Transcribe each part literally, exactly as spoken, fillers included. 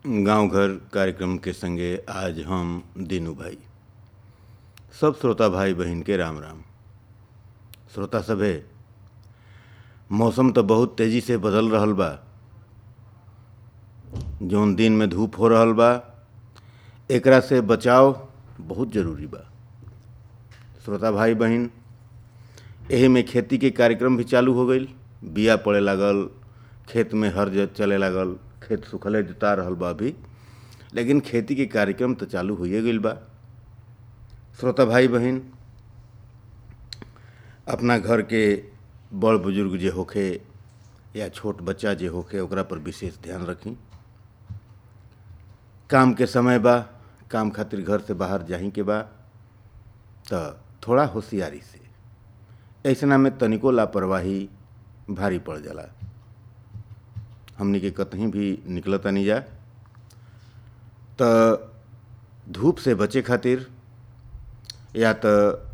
गांव घर कार्यक्रम के संगे आज हम दीनू भाई सब श्रोता भाई बहन के राम राम। श्रोता सभे, मौसम तो बहुत तेजी से बदल रहल बा। जौन दिन में धूप हो रहल बा एकरा से बचाव बहुत जरूरी बा। श्रोता भाई बहन, एही में खेती के कार्यक्रम भी चालू हो गईल। बिया पड़े लागल, खेत में हर ज- चले लागल, खेत सुखले जोता रहल बा अभी, लेकिन खेती के कार्यक्रम तो चालू होइए गईल बा। श्रोता भाई बहन, अपना घर के बड़ बुजुर्ग जे होखे या छोट बच्चा जे होखे ओकरा पर विशेष ध्यान रखी। काम के समय बा, काम खातिर घर से बाहर जाही के बा त थोड़ा होशियारी से, ऐसना में तनिको लापरवाही भारी पड़ जाला। हमनी के कतहीं भी निकलता नहीं जा त धूप से बचे खातिर या त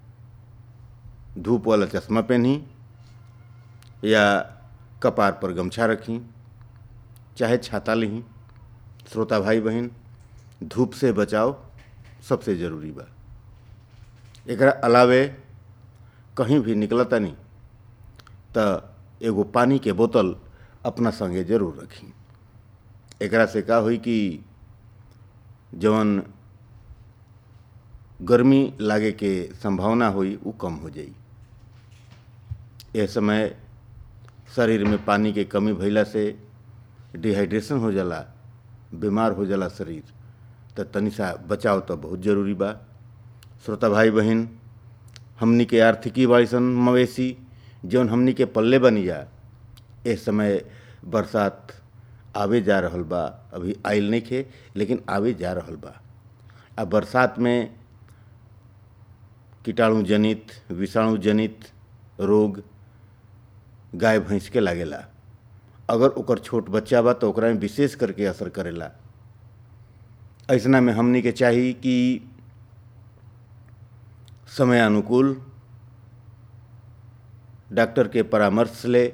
धूप वाला चश्मा पहनी या कपार पर गमछा रखी, चाहे छाता लही। श्रोता भाई बहन, धूप से बचाव सबसे ज़रूरी बा। एकरा अलावे कहीं भी निकलता नहीं त एगो पानी के बोतल अपना संगे जरूर रखी। एकरा से का होई कि जवन गर्मी लागे के संभावना होई उ कम हो जाई। यह समय शरीर में पानी के कमी भइला से डिहाइड्रेशन हो जाला, बीमार हो जाला शरीर, त तनी सा बचाव तो बहुत जरूरी बा। श्रोता भाई बहन, हमनी के आर्थिकी बाड़ीसन मवेशी जौन हमनी के पल्ले बनी जा। इस समय बरसात आवे जा रहल बा, अभी आइल नहीं खे लेकिन आवे जा रहल बा। आ बरसात में कीटाणु जनित, विषाणु जनित रोग गाय भैंस के लागेला। अगर ओकर छोट बच्चा बा तो ओकरा में विशेष करके असर करेला। ऐसना में हमनी के चाही कि समय अनुकूल डॉक्टर के परामर्श ले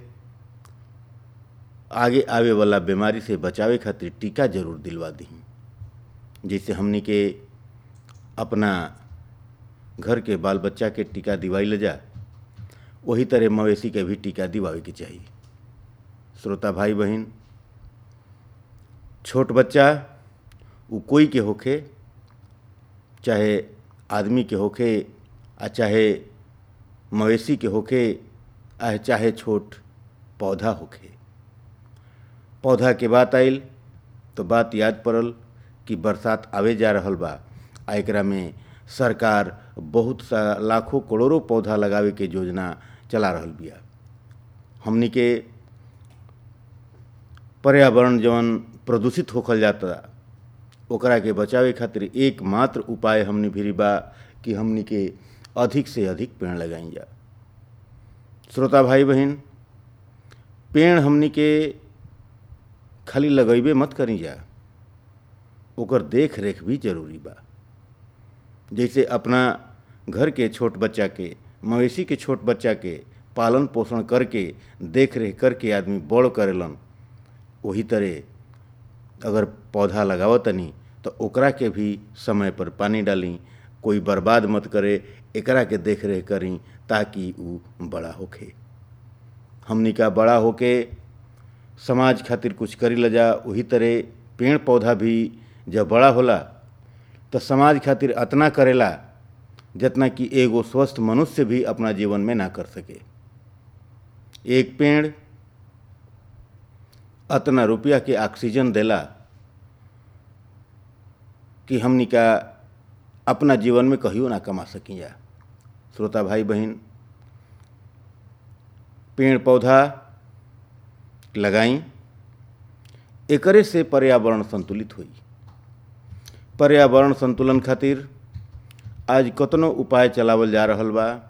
आगे आवे वाला बीमारी से बचावे खातिर टीका जरूर दिलवा दी। जैसे हमनी के अपना घर के बाल बच्चा के टीका दिवाई ले जा, वही तरह मवेशी के भी टीका दिवावे के चाहिए। श्रोता भाई बहन, छोट बच्चा उ कोई के होखे, चाहे आदमी के होखे आ चाहे मवेशी के होखे आ चाहे छोट पौधा होखे। पौधा के बात आइल तो बात याद पड़ल कि बरसात आवे जा रहल बा। आ एकरा में सरकार बहुत सा लाखों करोड़ों पौधा लगावे के योजना चला रहल बिया। हमनी के पर्यावरण जवन प्रदूषित होखल जाता ओकरा के बचावे खातिर एकमात्र उपाय हमनी भिरी बा कि हमनी के अधिक से अधिक पेड़ लगाई जा। श्रोता भाई बहन, पेड़ हमनी के खाली लगैबे मत करी जा, ओकर देख रेख भी जरूरी बा। जैसे अपना घर के छोट बच्चा के, मवेशी के छोट बच्चा के पालन पोषण करके देख रेख करके आदमी बड़ करेलन, वही तरह अगर पौधा लगावतनी तो ओकरा के भी समय पर पानी डाली, कोई बर्बाद मत करे, एकरा के देख रेख करी ताकि उ बड़ा होखे। हमनी का बड़ा होके समाज खातिर कुछ करी ल जा। वही तरह पेड़ पौधा भी जब बड़ा होला तो समाज खातिर अतना करेला जितना कि एगो स्वस्थ मनुष्य भी अपना जीवन में ना कर सके। एक पेड़ अतना रुपया के ऑक्सीजन देला कि हमनी का अपना जीवन में कहियो ना कमा सकी जा। श्रोता भाई बहन, पेड़ पौधा लगाई, एकरे से पर्यावरण संतुलित होई। पर्यावरण संतुलन खातिर आज कतनो उपाय चलावल जा रहल बा।